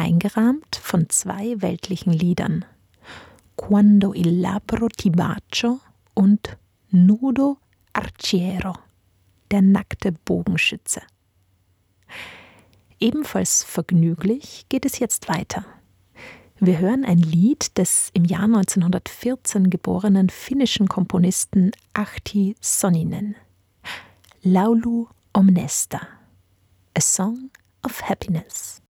eingerahmt von 2 weltlichen Liedern: Quando il labbro ti bacio und Nudo arciero, der nackte Bogenschütze. Ebenfalls vergnüglich geht es jetzt weiter. Wir hören ein Lied des im Jahr 1914 geborenen finnischen Komponisten Ahti Sonninen. Laulu Omnesta, A Song of Happiness.